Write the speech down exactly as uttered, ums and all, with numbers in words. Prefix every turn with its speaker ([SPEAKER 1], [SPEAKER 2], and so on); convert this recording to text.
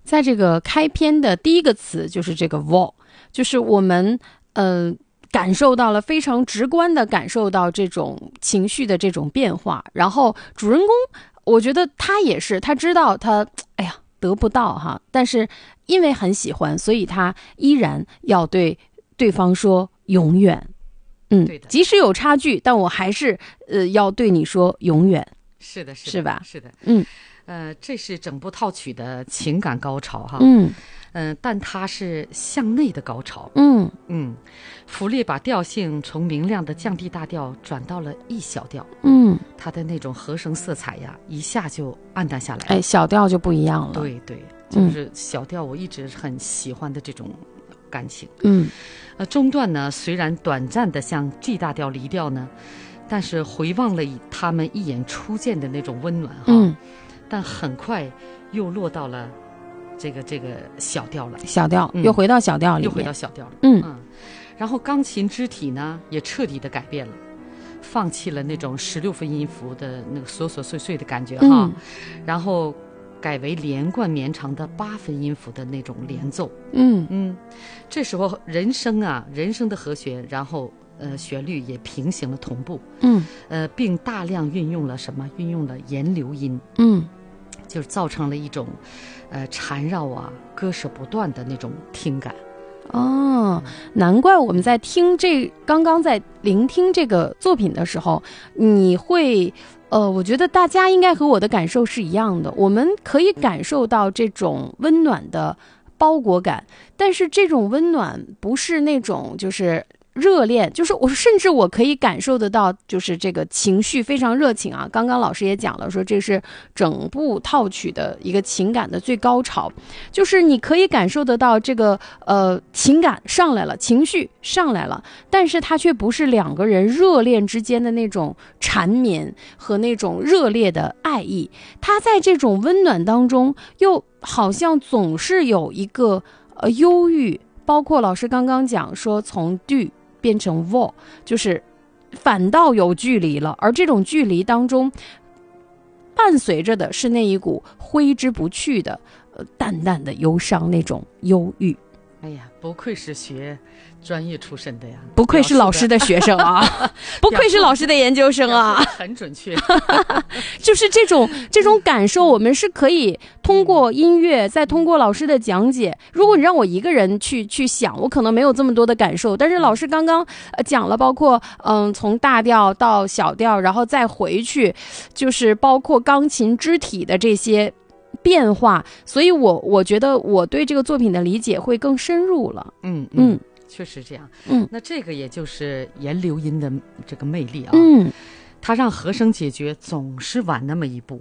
[SPEAKER 1] 在这个开篇的第一个词就是这个 vol， 就是我们呃感受到了非常直观的感受到这种情绪的这种变化，然后主人公我觉得他也是，他知道他哎呀得不到哈，但是因为很喜欢，所以他依然要对对方说永远。嗯，
[SPEAKER 2] 对的，
[SPEAKER 1] 即使有差距，但我还是呃要对你说永远。
[SPEAKER 2] 是的，是的，
[SPEAKER 1] 是吧？
[SPEAKER 2] 是的，
[SPEAKER 1] 嗯，
[SPEAKER 2] 呃，这是整部套曲的情感高潮哈。
[SPEAKER 1] 嗯
[SPEAKER 2] 嗯、呃，但它是向内的高潮。
[SPEAKER 1] 嗯
[SPEAKER 2] 嗯，弗列把调性从明亮的降 D 大调转到了 E 小调，
[SPEAKER 1] 嗯，
[SPEAKER 2] 它的那种和声色彩呀，一下就暗淡下来了。
[SPEAKER 1] 哎，小调就不一样了。
[SPEAKER 2] 对对，就是小调，我一直很喜欢的这种感情。
[SPEAKER 1] 嗯，
[SPEAKER 2] 呃，中段呢，虽然短暂的向 G 大调离调呢，但是回望了他们一眼初见的那种温暖哈，
[SPEAKER 1] 嗯，
[SPEAKER 2] 但很快又落到了这个这个小调了，
[SPEAKER 1] 小调、
[SPEAKER 2] 嗯、
[SPEAKER 1] 又回到小调里面，
[SPEAKER 2] 又回到小调了。
[SPEAKER 1] 嗯
[SPEAKER 2] 嗯，然后钢琴肢体呢也彻底的改变了，放弃了那种十六分音符的那个琐琐碎碎的感觉哈，
[SPEAKER 1] 嗯、
[SPEAKER 2] 然后改为连贯绵长的八分音符的那种连奏。
[SPEAKER 1] 嗯
[SPEAKER 2] 嗯，这时候人声啊，人声的和弦，然后呃旋律也平行了同步。
[SPEAKER 1] 嗯
[SPEAKER 2] 呃，并大量运用了什么？运用了延流音。
[SPEAKER 1] 嗯，
[SPEAKER 2] 就是造成了一种呃缠绕啊、割舍不断的那种听感。
[SPEAKER 1] 哦，难怪我们在听这刚刚在聆听这个作品的时候，你会呃，我觉得大家应该和我的感受是一样的，我们可以感受到这种温暖的包裹感，但是这种温暖不是那种就是热恋，就是我甚至我可以感受得到，就是这个情绪非常热情啊。刚刚老师也讲了，说这是整部套曲的一个情感的最高潮，就是你可以感受得到这个呃情感上来了，情绪上来了，但是它却不是两个人热恋之间的那种缠绵和那种热烈的爱意，它在这种温暖当中，又好像总是有一个呃忧郁，包括老师刚刚讲说从 do变成 vol， 就是反倒有距离了，而这种距离当中伴随着的是那一股挥之不去的呃淡淡的忧伤，那种忧郁。
[SPEAKER 2] 哎呀，不愧是学专业出身的呀，
[SPEAKER 1] 不愧是老师的学生啊，不愧是老师的研究生啊，
[SPEAKER 2] 很准确。
[SPEAKER 1] 就是这种这种感受，我们是可以通过音乐，再通过老师的讲解。如果你让我一个人去去想，我可能没有这么多的感受。但是老师刚刚呃讲了，包括嗯从大调到小调，然后再回去，就是包括钢琴肢体的这些变化，所以我我觉得我对这个作品的理解会更深入了。
[SPEAKER 2] 嗯
[SPEAKER 1] 嗯。
[SPEAKER 2] 嗯，确实这样。
[SPEAKER 1] 嗯，
[SPEAKER 2] 那这个也就是延流音的这个魅力啊。
[SPEAKER 1] 嗯，
[SPEAKER 2] 它让和声解决总是晚那么一步。